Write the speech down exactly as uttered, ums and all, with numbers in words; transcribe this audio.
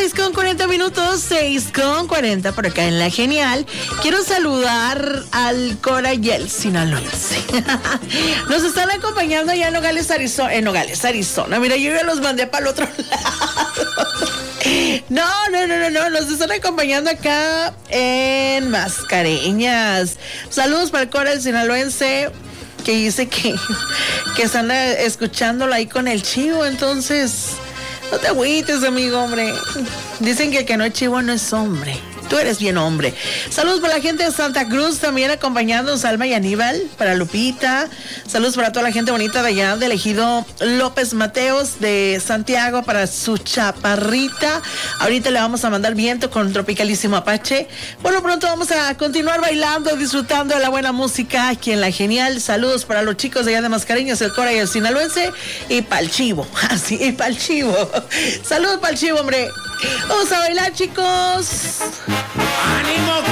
seis con cuarenta minutos, seis con cuarenta por acá en La Genial. Quiero saludar al Cora y el Sinaloense. Nos están acompañando allá en Nogales, Arizona. En Nogales, Arizona. Mira, yo ya los mandé para el otro lado. No, no, no, no, no. Nos están acompañando acá en Mascareñas. Saludos para el Cora, el Sinaloense, que dice que, que están escuchándolo ahí con el chivo. Entonces, no te agüites, amigo, hombre. Dicen que el que no es chivo no es hombre. Tú eres bien hombre. Saludos para la gente de Santa Cruz, también acompañándonos, Alma y Aníbal, para Lupita. Saludos para toda la gente bonita de allá, del ejido López Mateos de Santiago, para su chaparrita. Ahorita le vamos a mandar viento con Tropicalísimo Apache. Bueno, pronto vamos a continuar bailando, disfrutando de la buena música aquí en La Genial. Saludos para los chicos de allá de Mascareñas, el Cora y el Sinaloense, y para el chivo. Así, y para el chivo. Saludos para el chivo, hombre. Vamos a bailar, chicos. ¡Ánimo!